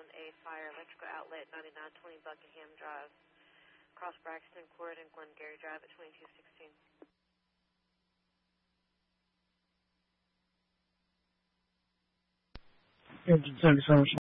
on a fire, electrical outlet, 9920 Buckingham Drive, across Braxton Court and Glengarry Drive at 2216. Engine 77.